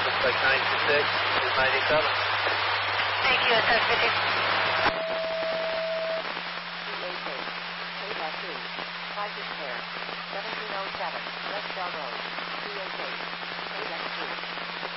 Looks like 926 is 97. Thank you, that's 50. 388, Payback 2, 5 repair, 1707, West Bell Road, 388, Payback 2.